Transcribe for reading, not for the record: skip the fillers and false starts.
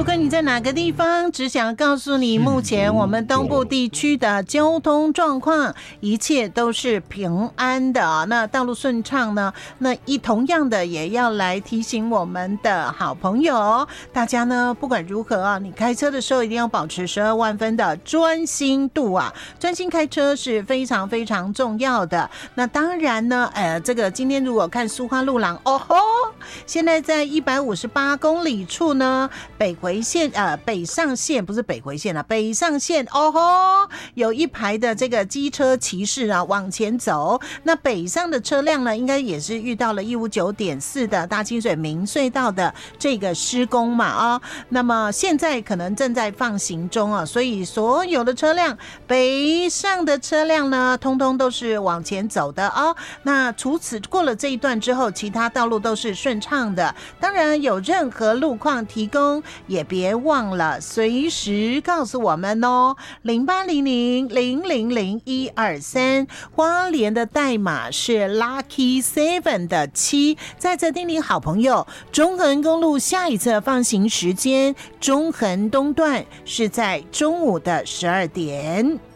论你在哪个地方，只想告诉你，目前我们东部地区的交通状况，一切都是平安的。那道路顺畅呢？那同样的也要来提醒我们的好朋友，大家呢不管如何啊，你开车的时候一定要保持12万分的专心度啊，专心开车是非常非常重要的。那当然呢，这个今天如果看苏花路廊，哦吼，现在在158公里处呢，北上线不是北回线啊，北上线，哦吼，有一排的这个机车骑士啊往前走。那北上的车辆呢，应该也是遇到了159.4的大清水明隧道的这个施工嘛啊，那么现在可能正在放行中啊，所以所有的车辆，北上的车辆呢，通通都是往前走的啊。那除此过了这一段之后，其他道路都是顺畅的。当然有任何路况提供，也别忘了随时告诉我们哦。0800000123，花莲的代码是 Lucky 7的7。在这叮咛好朋友，中横公路下一次放行时间，中横东段是在中午的12点。